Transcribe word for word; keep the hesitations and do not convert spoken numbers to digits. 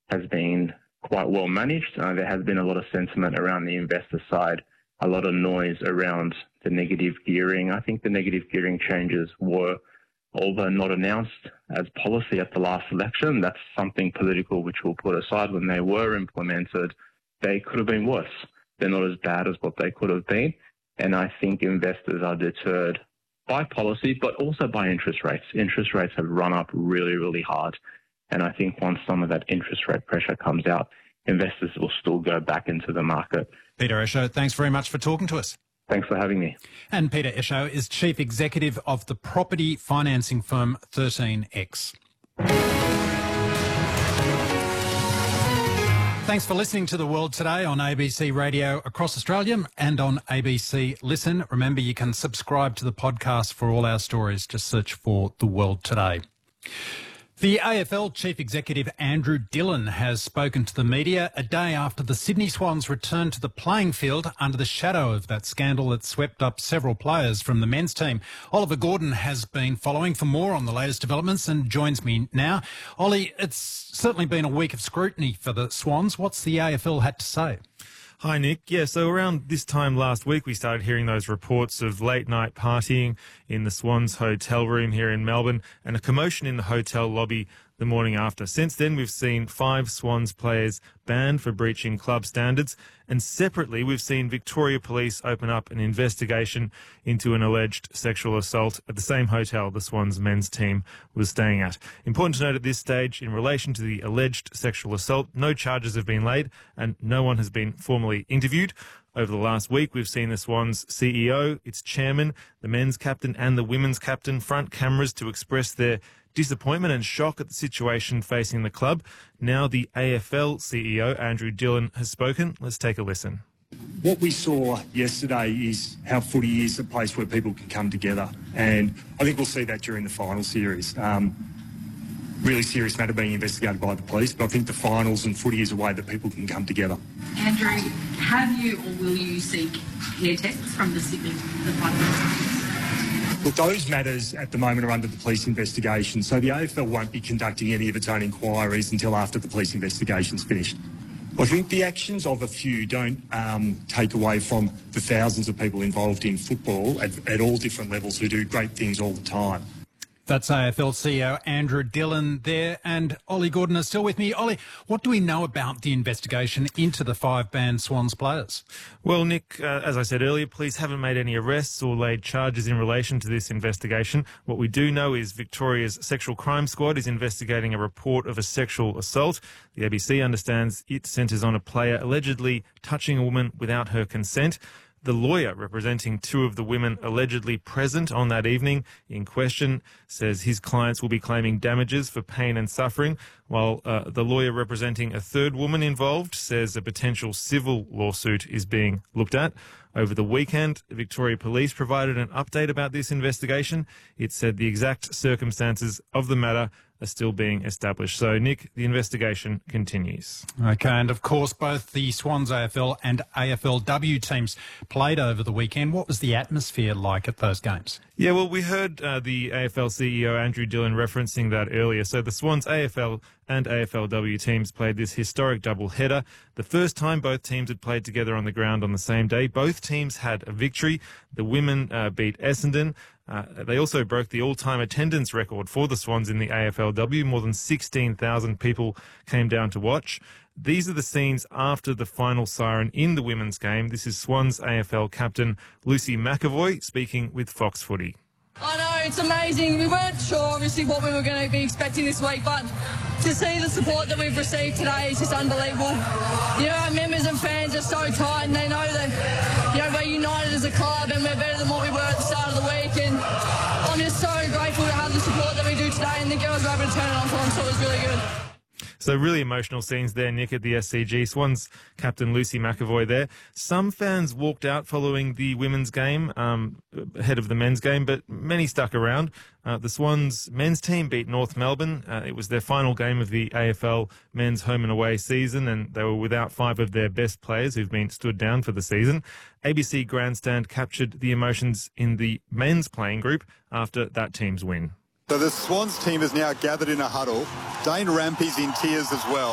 has been quite well managed. Uh, there has been a lot of sentiment around the investor side, a lot of noise around the negative gearing. I think the negative gearing changes were, although not announced as policy at the last election, that's something political which we'll put aside. When they were implemented, they could have been worse. They're not as bad as what they could have been. And I think investors are deterred by policy, but also by interest rates. Interest rates have run up really, really hard. And I think once some of that interest rate pressure comes out, investors will still go back into the market. Peter Esho, thanks very much for talking to us. Thanks for having me. And Peter Esho is Chief Executive of the property financing firm thirteen X. Thanks for listening to The World Today on A B C Radio across Australia and on A B C Listen. Remember, you can subscribe to the podcast for all our stories. Just search for The World Today. The A F L Chief Executive Andrew Dillon has spoken to the media a day after the Sydney Swans returned to the playing field under the shadow of that scandal that swept up several players from the men's team. Oliver Gordon has been following for more on the latest developments and joins me now. Ollie, it's certainly been a week of scrutiny for the Swans. What's the A F L had to say? Hi, Nick. Yeah, so around this time last week, we started hearing those reports of late-night partying in the Swans hotel room here in Melbourne and a commotion in the hotel lobby the morning after. Since then, we've seen five Swans players banned for breaching club standards, and separately, we've seen Victoria Police open up an investigation into an alleged sexual assault at the same hotel the Swans men's team was staying at. Important to note at this stage, in relation to the alleged sexual assault, no charges have been laid and no one has been formally interviewed. Over the last week, we've seen the Swans C E O, its chairman, the men's captain and the women's captain front cameras to express their disappointment and shock at the situation facing the club. Now the A F L C E O, Andrew Dillon, has spoken. Let's take a listen. What we saw yesterday is how footy is a place where people can come together, and I think we'll see that during the final series. Um, really serious matter being investigated by the police, but I think the finals and footy is a way that people can come together. Andrew, have you or will you seek hair tests from the Sydney the finals? Look, those matters at the moment are under the police investigation, so the A F L won't be conducting any of its own inquiries until after the police investigation's finished. I think the actions of a few don't um, take away from the thousands of people involved in football at, at all different levels who do great things all the time. That's A F L C E O Andrew Dillon there, and Ollie Gordon is still with me. Ollie, what do we know about the investigation into the five banned Swans players? Well, Nick, uh, as I said earlier, police haven't made any arrests or laid charges in relation to this investigation. What we do know is Victoria's Sexual Crime Squad is investigating a report of a sexual assault. The A B C understands it centres on a player allegedly touching a woman without her consent. The lawyer representing two of the women allegedly present on that evening in question says his clients will be claiming damages for pain and suffering, while uh, the lawyer representing a third woman involved says a potential civil lawsuit is being looked at. Over the weekend, Victoria Police provided an update about this investigation. It said the exact circumstances of the matter are still being established. So, Nick, the investigation continues. OK, and of course, both the Swans A F L and A F L W teams played over the weekend. What was the atmosphere like at those games? Yeah, well, we heard uh, the A F L C E O, Andrew Dillon, referencing that earlier. So the Swans A F L and A F L W teams played this historic double-header. The first time both teams had played together on the ground on the same day. Both teams had a victory. The women uh, beat Essendon. Uh, they also broke the all-time attendance record for the Swans in the A F L W. More than sixteen thousand people came down to watch. These are the scenes after the final siren in the women's game. This is Swans A F L captain Lucy McAvoy speaking with Fox Footy. I know, it's amazing. We weren't sure, obviously, what we were going to be expecting this week, but to see the support that we've received today is just unbelievable. You know, our members and fans are so tight, and they know that, you know, we're united as a club and we're better than what we were at the start of the week, and I'm just so grateful to have the support that we do today, and the girls were able to turn it on for them, so it was really good. So really emotional scenes there, Nick, at the S C G. Swans captain Lucy McAvoy there. Some fans walked out following the women's game, um, ahead of the men's game, but many stuck around. Uh, the Swans men's team beat North Melbourne. Uh, it was their final game of the A F L men's home and away season, and they were without five of their best players who've been stood down for the season. A B C Grandstand captured the emotions in the men's playing group after that team's win. So the Swans team is now gathered in a huddle. Dane Rampey's in tears as well.